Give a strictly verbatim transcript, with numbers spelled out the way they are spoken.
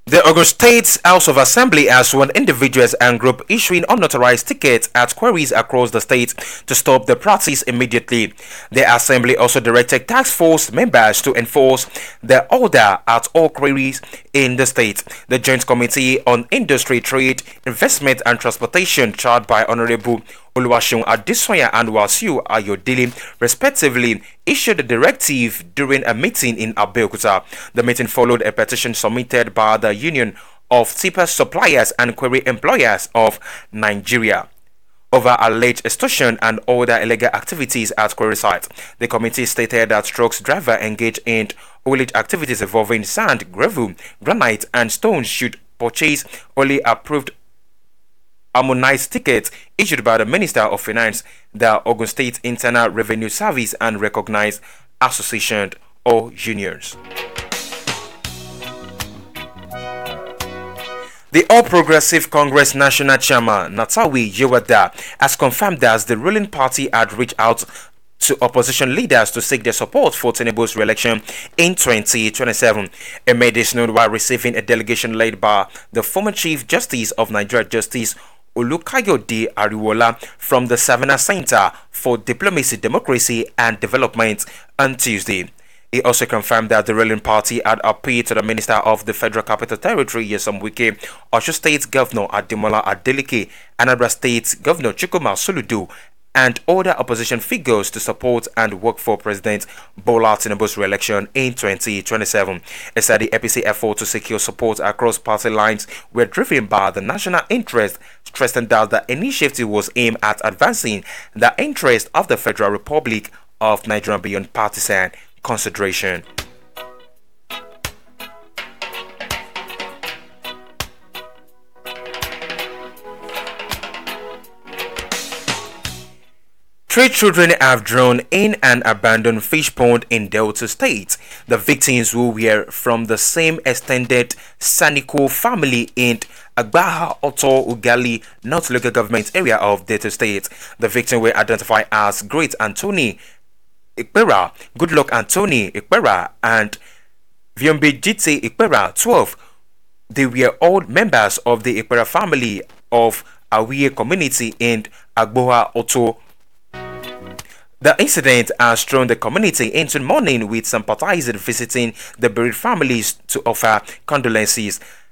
The Ogun State House of Assembly has warned individuals and groups issuing unauthorized tickets at quarries across the state to stop the practice immediately. The Assembly also directed task force members to enforce the order at all quarries in the state. The Joint Committee on Industry, Trade, Investment and Transportation, chaired by Honorable Oluwaseun Adesoya and Wasiu Ayodele, respectively, issued a directive during a meeting in Abeokuta. The meeting followed a petition submitted by the Union of Tipper Suppliers and Quarry Employers of Nigeria over alleged extortion and other illegal activities at quarry sites. The committee stated that trucks drivers engaged in haulage activities involving sand, gravel, granite, and stones should purchase only approved harmonized tickets issued by the Minister of Finance, the Ogun State Internal Revenue Service, and recognized association or unions. The All Progressive Congress National Chairman Natawi Yewada has confirmed that the ruling party had reached out to opposition leaders to seek their support for Tinubu's re-election in twenty twenty-seven. He made this known while receiving a delegation led by the former Chief Justice of Nigeria, Justice Olukayode Ariwola, from the Savannah Center for Diplomacy, Democracy and Development on Tuesday. He also confirmed that the ruling party had appealed to the Minister of the Federal Capital Territory, Nyesom Wike, Osun State Governor Ademola Adeleke, Anambra State Governor Chukwuma Soludo, and other opposition figures to support and work for President Bola Tinubu's re-election in twenty twenty-seven. He said the A P C effort to secure support across party lines were driven by the national interest, stressing that the initiative was aimed at advancing the interest of the Federal Republic of Nigeria beyond partisan consideration. Three children have drowned in an abandoned fish pond in Delta State. The victims, who were from the same extended Saniko family in Agbaha Oto Ugali, North Local Government Area of Delta State. The victims were identified as Great Anthony Ikpera, Goodluck Anthony Ikpera, and Viombe Jite Ikpera, twelve. They were all members of the Ikpera family of Awie community in Agboha Oto. The incident has thrown the community into mourning, with sympathizers visiting the buried families to offer condolences.